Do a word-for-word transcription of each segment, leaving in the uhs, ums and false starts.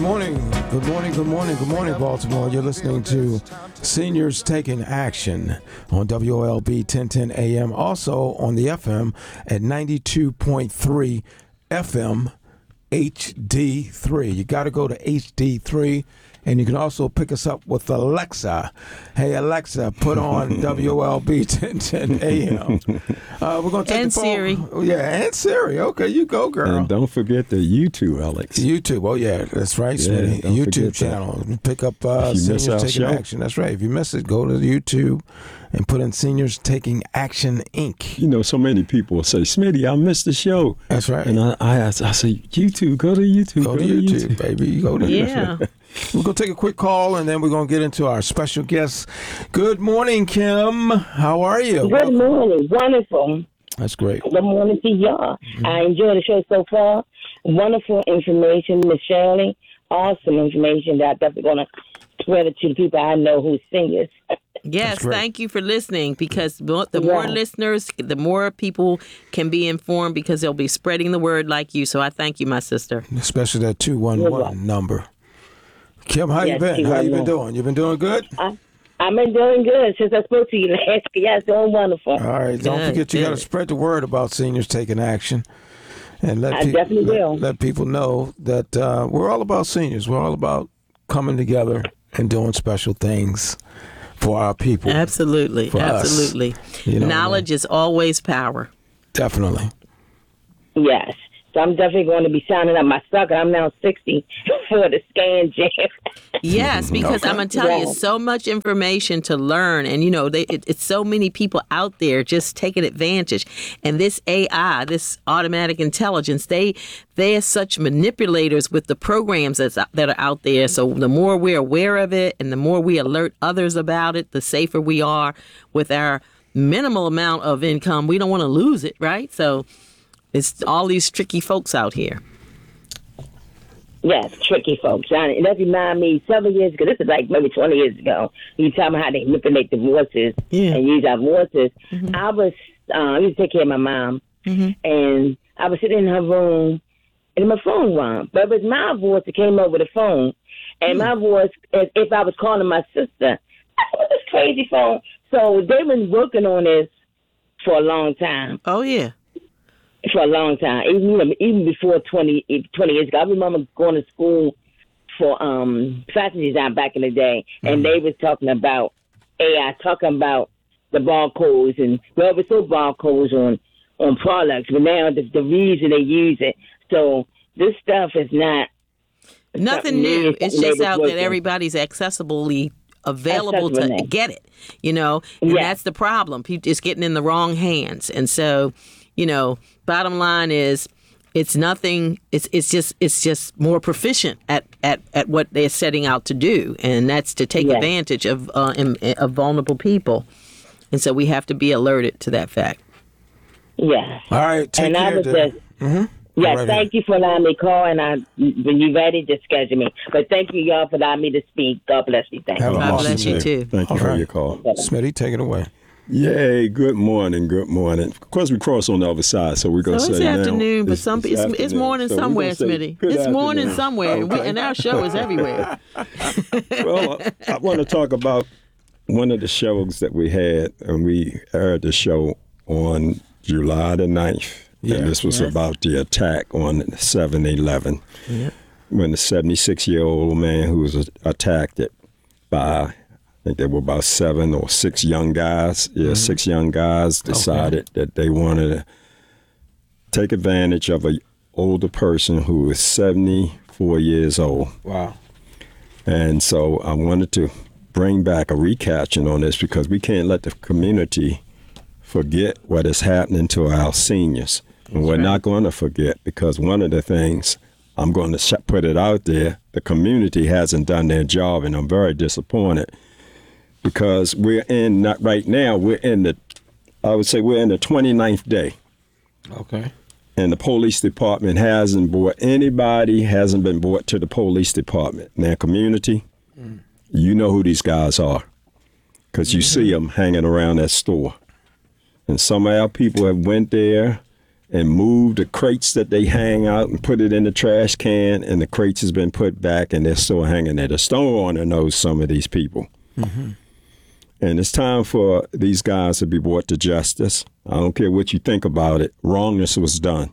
morning, good morning, good morning, good morning, Baltimore. You're listening to Seniors Taking Action on W O L B ten ten A M, also on the F M at ninety-two point three F M H D three. You got to go to H D three, and you can also pick us up with Alexa. Hey, Alexa, put on W O L B ten ten A M. Uh, we're going to take and the phone. Siri. Oh, yeah, and Siri. Okay, you go, girl. And don't forget the YouTube, Alex. YouTube. Oh, yeah, that's right, Yeah, Smitty. don't YouTube forget channel. Pick up uh, If you miss Seniors our Taking show. Action. That's right. If you miss it, go to YouTube and put in Seniors Taking Action, Incorporated. You know, so many people say, Smitty, I missed the show. That's right. And I, I, I say, YouTube, go to YouTube. Go to YouTube, baby. Go to Yeah. YouTube. We're going to take a quick call, and then we're going to get into our special guest. Good morning, Kim. How are you? Good morning. Wonderful. That's great. Good morning to y'all. Mm-hmm. I enjoy the show so far. Wonderful information, Miss Shirley. Awesome information that I'm definitely going to spread it to the people I know who's singers. Yes, thank you for listening, because the more Yeah. listeners, the more people can be informed, because they'll be spreading the word like you. So I thank you, my sister. Especially that two one one number. Kim, how Yes, you been? How you been doing? You been doing good? I, I've been doing good since I spoke to you last. Yes, doing wonderful. All right. Don't Good, forget, you got to good. spread the word about Seniors Taking Action. And let I peop- definitely let, will. let people know that uh, we're all about seniors. We're all about coming together and doing special things for our people. Absolutely. For us. Absolutely. You know, Knowledge is always power. Definitely. Yes. So I'm definitely going to be signing up my sucker. I'm now sixty for the scan jam. Yes, because Okay. I'm going to tell you, Yeah. so much information to learn. And, you know, they, it, it's so many people out there just taking advantage. And this A I, this automatic intelligence, they they are such manipulators with the programs that's, that are out there. So the more we're aware of it and the more we alert others about it, the safer we are with our minimal amount of income. We don't want to lose it, right? So it's all these tricky folks out here. Yes, tricky folks. And that reminds me, several years ago, this is like maybe twenty years ago, you tell me how they manipulate the voices Yeah. and use our voices. I was, uh, I used to take care of my mom, and I was sitting in her room, and my phone rang. But it was my voice that came over the phone, and my voice, as if I was calling my sister. I was this crazy phone. So they've been working on this for a long time. Oh, yeah. For a long time, even you know, even before twenty, twenty years ago. I remember going to school for um, fashion design back in the day, and they was talking about A I, talking about the barcodes, and well, we saw barcodes on on products, but now the, the reason they use it. So this stuff is not Nothing something new. new, It's something just they was out that working. everybody's accessibly available to Accessible now. get it, you know, and Yeah. that's the problem. People it's getting in the wrong hands. And so, you know, bottom line is it's nothing it's it's just it's just more proficient at, at, at what they're setting out to do, and that's to take Yeah. advantage of uh, em- of vulnerable people. And so we have to be alerted to that fact. Yeah. All right. Take and care. I was dear. just, Mhm. yeah, All right, thank you for allowing me to call, and I, when you're ready, just schedule me. But thank you, y'all, for allowing me to speak. God bless you. Thank Have you. an God awesome bless you day. too. Thank you All for right. your call. Smitty, take it away. Yay, good morning, good morning. Of course, we cross on the other side, so we're going to So say it's now, afternoon, but some it's, it's, afternoon. morning So we're somewhere, gonna say Smitty. good It's morning afternoon. somewhere, and, we, Okay. and our show is everywhere. Well, I want to talk about one of the shows that we had, and we aired the show on July the ninth. Yeah. And this was Yes. about the attack on seven eleven, when the seventy-six-year-old man who was attacked it by, I think there were about seven or six young guys. Yeah, six young guys decided that they wanted to take advantage of an older person who was seventy-four years old. Wow. And so I wanted to bring back a recaption on this, because we can't let the community forget what is happening to our seniors. And we're not going to forget, because one of the things, I'm going to sh- put it out there, the community hasn't done their job, and I'm very disappointed, because we're in, not right now, we're in the, I would say we're in the twenty-ninth day. Okay. And the police department hasn't brought, anybody hasn't been brought to the police department. Now, community, mm. you know who these guys are, because you mm-hmm. see them hanging around that store. And some of our people have went there and moved the crates that they hang out and put it in the trash can, and the crates has been put back and they're still hanging there. The store owner knows some of these people. Mm-hmm. And it's time for these guys to be brought to justice. I don't care what you think about it. Wrongness was done.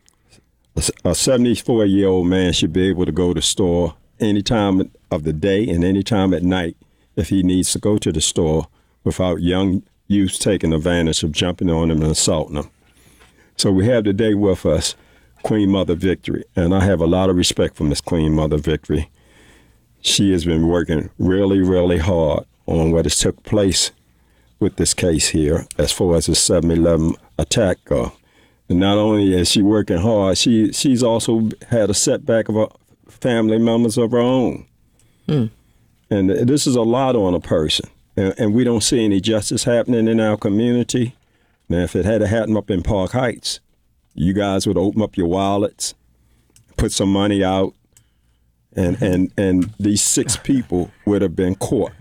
A seventy-four-year-old man should be able to go to the store any time of the day and any time at night if he needs to go to the store without young youths taking advantage of jumping on him and assaulting him. So we have today with us Queen Mother Victory, and I have a lot of respect for Miss Queen Mother Victory. She has been working really, really hard on what has took place with this case here as far as the seven eleven attack go. And not only is she working hard, she she's also had a setback of her family members of her own. Mm. And this is a lot on a person. And, and we don't see any justice happening in our community. Now, if it had happened up in Park Heights, you guys would open up your wallets, put some money out, and, and, and these six people would have been caught.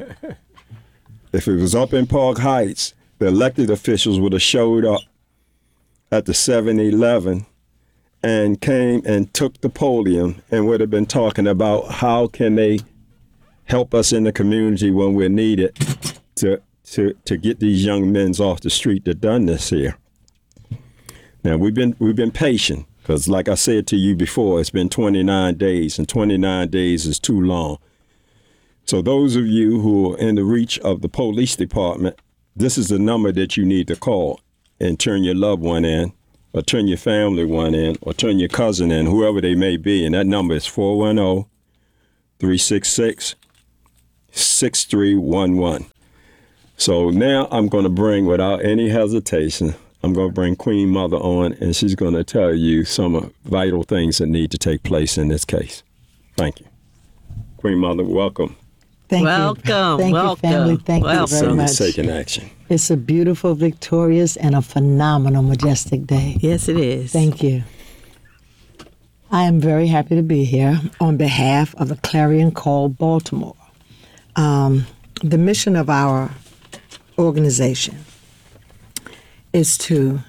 If it was up in Park Heights, the elected officials would have showed up at the seven eleven and came and took the podium and would have been talking about how can they help us in the community when we're needed to to to get these young men off the street that done this here. Now we've been we've been patient because, like I said to you before, it's been twenty-nine days, and twenty-nine days is too long. So those of you who are in the reach of the police department, this is the number that you need to call and turn your loved one in, or turn your family one in, or turn your cousin in, whoever they may be. And that number is four one zero, three six six, six three one one. So now I'm going to bring, without any hesitation, I'm going to bring Queen Mother on, and she's going to tell you some vital things that need to take place in this case. Thank you. Queen Mother, welcome. Thank welcome. you. Thank welcome. you, family. Thank welcome. you very much. Son is taking action. It's a beautiful, victorious, and a phenomenal, majestic day. Yes, it is. Thank you. I am very happy to be here on behalf of the Clarion Call Baltimore. Um, the mission of our organization is to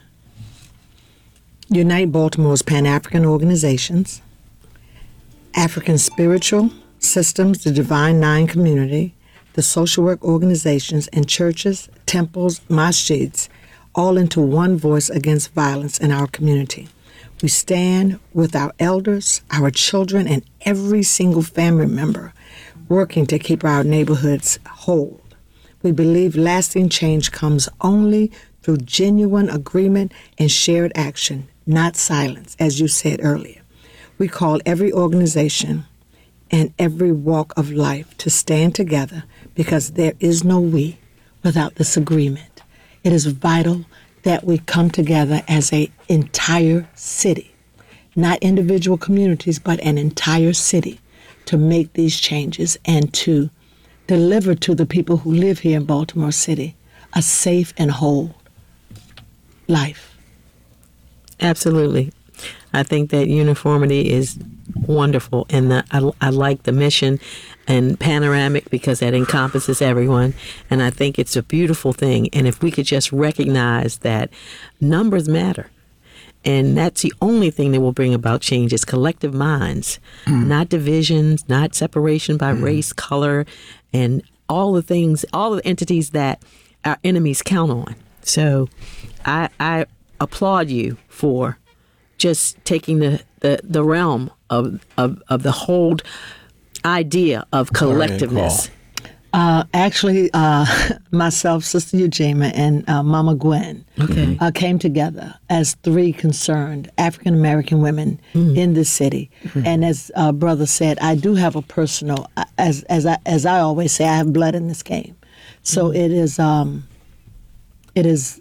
unite Baltimore's Pan-African organizations, African spiritual systems, the Divine Nine community, the social work organizations, and churches, temples, masjids, all into one voice against violence in our community. We stand with our elders, our children, and every single family member working to keep our neighborhoods whole. We believe lasting change comes only through genuine agreement and shared action, not silence, as you said earlier. We call every organization and every walk of life to stand together because there is no we without this agreement. It is vital that we come together as an entire city, not individual communities, but an entire city, to make these changes and to deliver to the people who live here in Baltimore City a safe and whole life. Absolutely. I think that uniformity is wonderful, and the, I, I like the mission and panoramic because that encompasses everyone, and I think it's a beautiful thing. And if we could just recognize that numbers matter, and that's the only thing that will bring about change is collective minds, mm. not divisions, not separation by mm. race, color, and all the things, all the entities that our enemies count on. So I, I applaud you for just taking the, the, the realm of, of, of the whole idea of collectiveness. Uh, actually, uh, myself, Sister Eugenia, and uh, Mama Gwen okay. uh, came together as three concerned African-American women mm. in the city. Mm. And as uh, Brother said, I do have a personal, as as I, as I always say, I have blood in this game. So mm. it is um, it is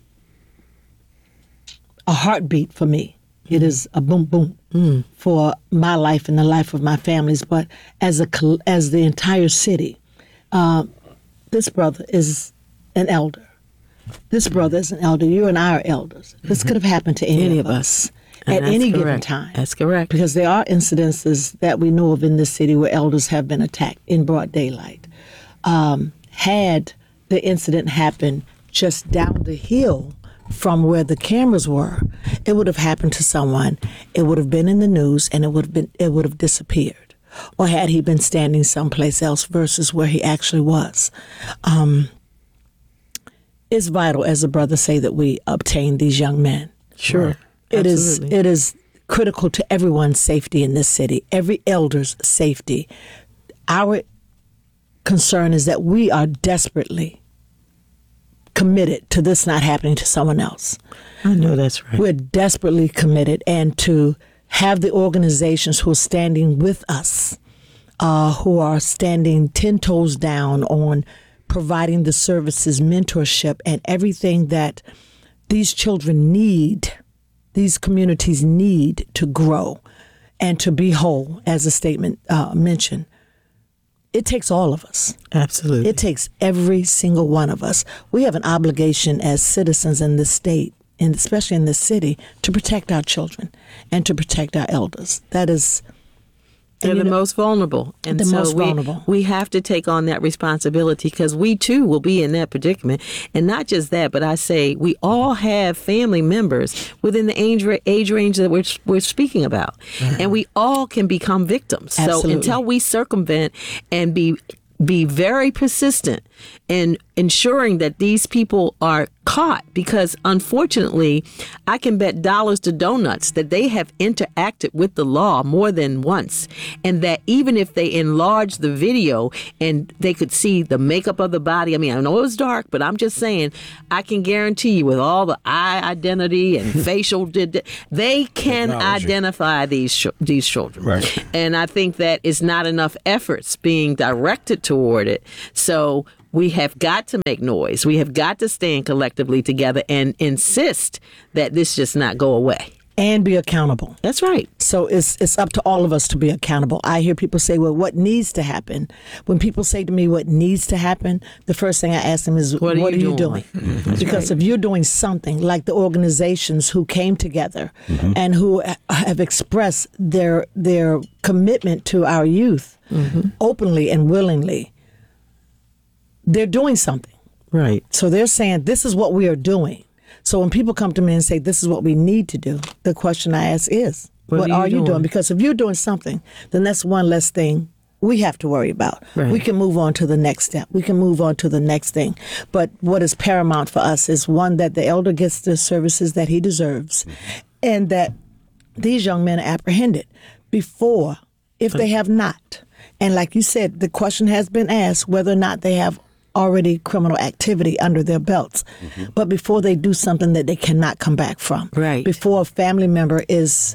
a heartbeat for me. It is a boom, boom mm. for my life and the life of my families. But as a as the entire city, uh, this brother is an elder. This brother is an elder. You and I are elders. This mm-hmm. could have happened to any, any of us, us. at any correct. given time. That's correct. Because there are incidences that we know of in this city where elders have been attacked in broad daylight. Um, had the incident happened just down the hill from where the cameras were, it would have happened to someone. It would have been in the news, and it would have been it would have disappeared. Or had he been standing someplace else versus where he actually was. Um, it's vital, as the brothers say, that we obtain these young men. Sure. It is. Absolutely. It is critical to everyone's safety in this city, every elder's safety. Our concern is that we are desperately committed to this not happening to someone else. I know that's right. We're desperately committed, and to have the organizations who are standing with us, uh, who are standing ten toes down on providing the services, mentorship, and everything that these children need, these communities need to grow and to be whole, as the statement uh, mentioned. It takes all of us. Absolutely. It takes every single one of us. We have an obligation as citizens in this state, and especially in this city, to protect our children and to protect our elders. That is... They're the know, most vulnerable. And the so most we, vulnerable. we have to take on that responsibility, because we too will be in that predicament. And not just that, but I say we all have family members within the age, age range that we're, we're speaking about. Mm-hmm. And we all can become victims. Absolutely. So until we circumvent and be be very persistent in ensuring that these people are caught, because unfortunately, I can bet dollars to donuts that they have interacted with the law more than once, and that even if they enlarge the video and they could see the makeup of the body, I mean, I know it was dark, but I'm just saying, I can guarantee you with all the eye identity and facial, did they can Technology. identify these sh- these children. Right. And I think that it's not enough efforts being directed toward it. So we have got to make noise. We have got to stand collectively together and insist that this just not go away. And be accountable. That's right. So it's it's up to all of us to be accountable. I hear people say, well, what needs to happen? When people say to me what needs to happen, the first thing I ask them is, what are, what you, are doing? you doing? Because right. if you're doing something like the organizations who came together mm-hmm. and who have expressed their their commitment to our youth mm-hmm. openly and willingly, they're doing something. Right. So they're saying, this is what we are doing. So when people come to me and say, this is what we need to do, the question I ask is, what, what are, you, are you doing? doing? Because if you're doing something, then that's one less thing we have to worry about. Right. We can move on to the next step. We can move on to the next thing. But what is paramount for us is, one, that the elder gets the services that he deserves, and that these young men are apprehended before, if they have not. And like you said, the question has been asked whether or not they have already criminal activity under their belts. Mm-hmm. But before they do something that they cannot come back from. Right. Before a family member is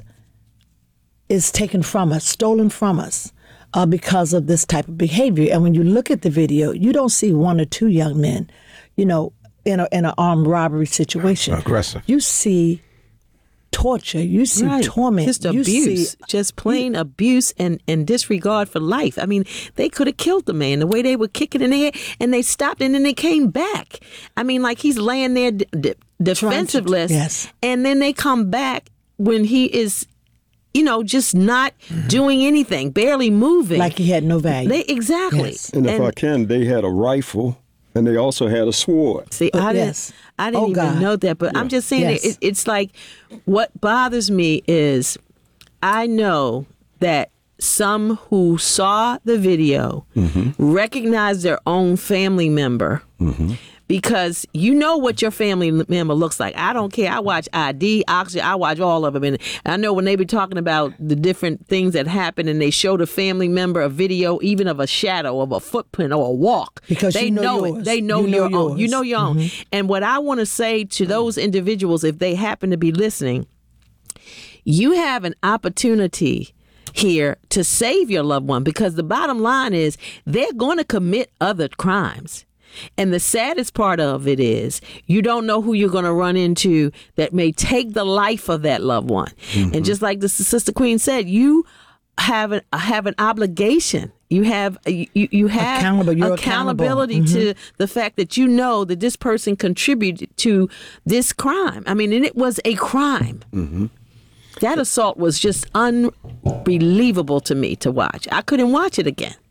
is taken from us, stolen from us, uh, because of this type of behavior. And when you look at the video, you don't see one or two young men, you know, in a in an armed robbery situation. Aggressive. You see torture, you see right. torment, just you abuse, see, just plain you, abuse and, and disregard for life. I mean, they could have killed the man the way they were kicking in the head, and they stopped, and then they came back. I mean, like he's laying there d- d- defensiveless, to, yes. and then they come back when he is, you know, just not mm-hmm. doing anything, barely moving, like he had no value. They exactly. Yes. And if and, I can, they had a rifle. And they also had a sword. See, but I didn't, yes. I didn't oh, even God. know that. But yeah. I'm just saying, yes. that it, it's like, what bothers me is, I know that some who saw the video mm-hmm. recognized their own family member. Mm-hmm. Because you know what your family member looks like. I don't care. I watch I D, Oxygen, I watch all of them. And I know when they be talking about the different things that happen and they show the family member a video, even of a shadow, of a footprint or a walk. Because they you know, know yours. it. They know, you know your yours. own. You know your own. Mm-hmm. And what I want to say to those individuals, if they happen to be listening, you have an opportunity here to save your loved one, because the bottom line is they're going to commit other crimes. And the saddest part of it is you don't know who you're going to run into that may take the life of that loved one. Mm-hmm. And just like the Sister Queen said, you have an, have an obligation. You have you, you have Accountable. You're accountability accountable. to Mm-hmm. the fact that you know that this person contributed to this crime. I mean, and it was a crime. Mm-hmm. That assault was just unbelievable to me to watch. I couldn't watch it again.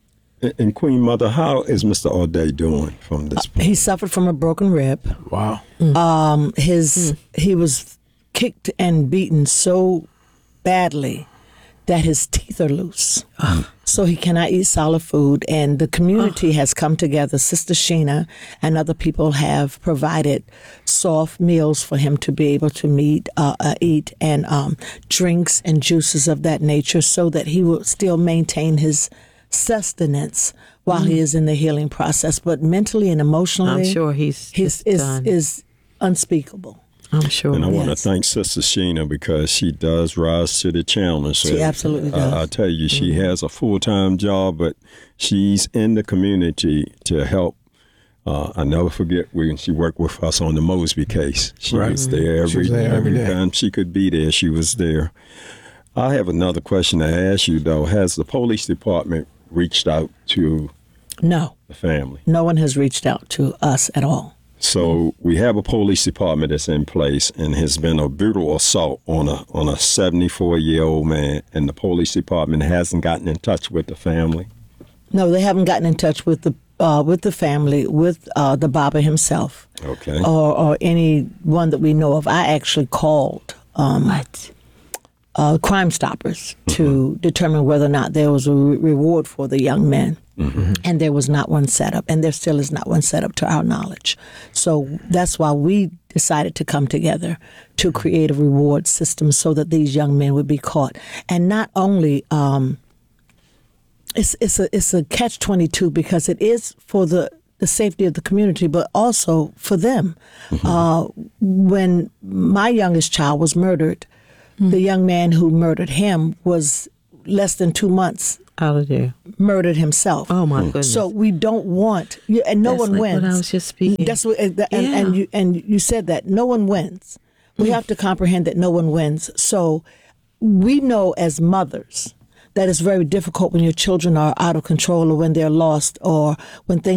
And Queen Mother, how is Mister O'Day doing from this point? He suffered from a broken rib. Wow. Um, his he was kicked and beaten so badly that his teeth are loose. So he cannot eat solid food. And the community has come together. Sister Sheena and other people have provided soft meals for him to be able to meet, uh, uh, eat, and um, drinks and juices of that nature, so that he will still maintain his sustenance while he is in the healing process. But mentally and emotionally, I'm sure he's his just is done. is unspeakable. I'm sure. And I want to Yes. thank Sister Sheena because she does rise to the challenge. She absolutely does. I, I tell you, she has a full-time job, but she's in the community to help. Uh, I never forget when she worked with us on the Mosby case. She Right. was there every, She was there every day. time she could be there. She was there. I have another question to ask you, though. Has the police department reached out to No, the family? no one has reached out to us at all. So we have a police department that's in place, and has been a brutal assault on a on a seventy-four year old man, and the police department hasn't gotten in touch with the family. No, they haven't gotten in touch with the uh, with the family, with uh, the Baba himself, Okay. or or anyone that we know of. I actually called um, What? uh, Crime Stoppers to determine whether or not there was a re- reward for the young men. And there was not one set up, and there still is not one set up to our knowledge. So that's why we decided to come together to create a reward system so that these young men would be caught. And not only, um, it's it's a it's a catch twenty-two, because it is for the the safety of the community, but also for them. Uh, when my youngest child was murdered, the young man who murdered him was less than two months Out of there. murdered himself. Oh my goodness. So we don't want, yeah, and no That's one like wins. what I was just speaking. That's what, and, and, Yeah. and you and you said that no one wins. We have to comprehend that no one wins. So we know as mothers that it's very difficult when your children are out of control, or when they're lost, or when things